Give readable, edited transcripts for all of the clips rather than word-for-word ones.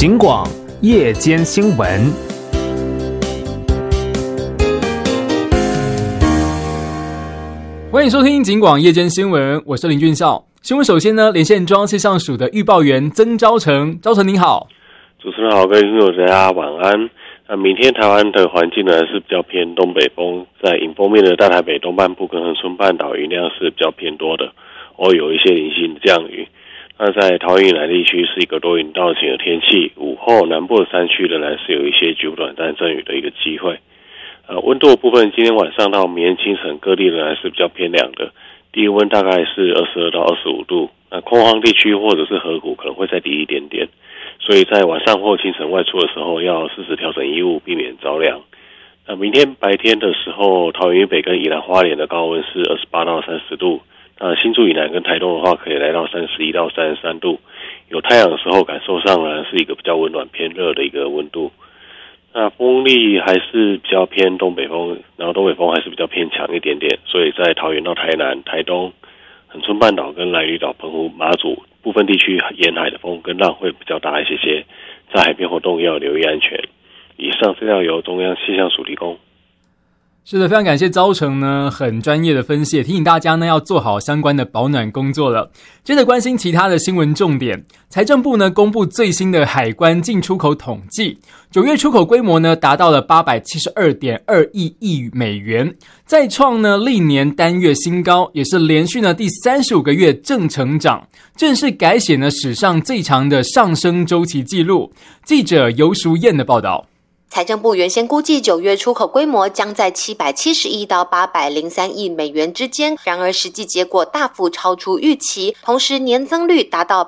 警广夜间新闻。欢迎收听警广夜间新闻，我是林俊孝。新闻首先呢，连线中央气象署的预报员曾昭成，昭成您好。 主持人好，各位听众大家晚安。明天台湾的环境呢是比较偏东北风，在迎风面的大台北东半部跟恒春半岛云量是比较偏多的，偶尔有一些零星的降雨。那在桃园以南地区是一个多云到晴的天气，午后南部的山区仍然是有一些局部短暂阵雨的一个机会。温度的部分，今天晚上到明天清晨各地仍然是比较偏凉的，低温大概是22到25度。那空旷地区或者是河谷可能会再低一点点，所以在晚上或清晨外出的时候要适时调整衣物，避免着凉。那明天白天的时候，桃园以北跟宜兰花莲的高温是28到30度。新竹以南跟台东的话，可以来到31到33度。有太阳的时候，感受上呢是一个比较温暖偏热的一个温度。那风力还是比较偏东北风，然后东北风还是比较偏强一点点，所以在桃园到台南、台东、恒春半岛跟兰屿岛、澎湖、马祖部分地区沿海的风跟浪会比较大一些，在海边活动要留意安全。以上资料由中央气象署提供。 是的，非常感谢昭成呢很专业的分析，也提醒大家呢要做好相关的保暖工作了。接着关心其他的新闻重点，财政部呢公布最新的海关进出口统计，9月出口规模呢达到了872.2亿美元，再创呢历年单月新高，也是连续呢第35个月正成长，正式改写呢史上最长的上升周期记录。记者游淑燕的报道。 财政部原先估计9月出口规模将在770亿到803亿美元之间，然而实际结果大幅超出预期，同时年增率达到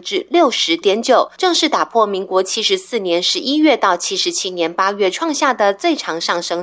60.9%， 正式打破民国74年11月到77年8月创下的最长上升